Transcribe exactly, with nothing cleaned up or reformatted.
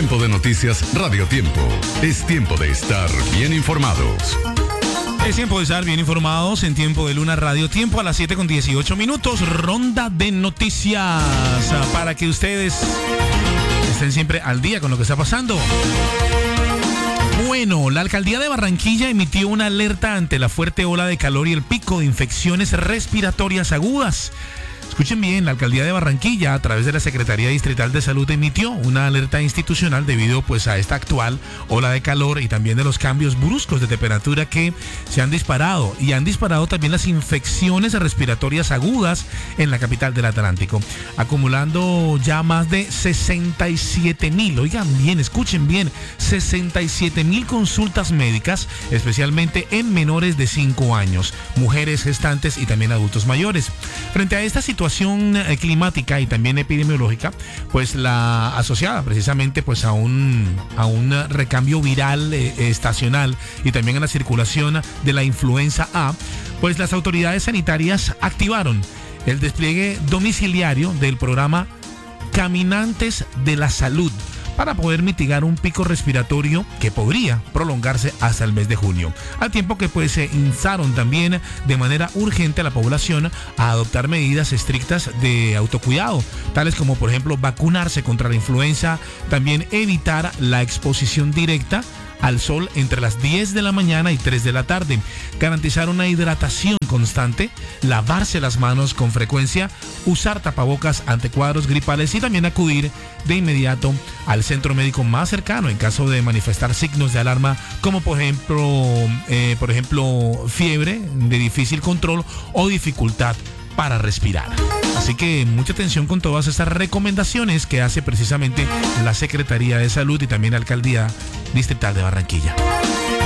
Tiempo de Noticias Radio Tiempo. Es tiempo de estar bien informados. Es tiempo de estar bien informados en Tiempo de Luna Radio Tiempo a las siete con dieciocho minutos. Ronda de noticias para que ustedes estén siempre al día con lo que está pasando. Bueno, la alcaldía de Barranquilla emitió una alerta ante la fuerte ola de calor y el pico de infecciones respiratorias agudas. Escuchen bien, la alcaldía de Barranquilla, a través de la Secretaría Distrital de Salud, emitió una alerta institucional debido pues a esta actual ola de calor y también de los cambios bruscos de temperatura que se han disparado y han disparado también las infecciones respiratorias agudas en la capital del Atlántico, acumulando ya más de sesenta y siete mil, oigan bien, escuchen bien, sesenta y siete mil consultas médicas, especialmente en menores de cinco años, mujeres gestantes y también adultos mayores. Frente a esta situación climática y también epidemiológica, pues la asociada precisamente pues a un a un recambio viral eh, estacional y también a la circulación de la influenza A, pues las autoridades sanitarias activaron el despliegue domiciliario del programa Caminantes de la Salud para poder mitigar un pico respiratorio que podría prolongarse hasta el mes de junio, al tiempo que pues se instaron también de manera urgente a la población a adoptar medidas estrictas de autocuidado, tales como por ejemplo vacunarse contra la influenza, también evitar la exposición directa al sol entre las diez de la mañana y tres de la tarde, garantizar una hidratación constante, lavarse las manos con frecuencia, usar tapabocas ante cuadros gripales y también acudir de inmediato al centro médico más cercano en caso de manifestar signos de alarma como por ejemplo, eh, por ejemplo fiebre de difícil control o dificultad para respirar. Así que mucha atención con todas estas recomendaciones que hace precisamente la Secretaría de Salud y también la Alcaldía Distrital de Barranquilla.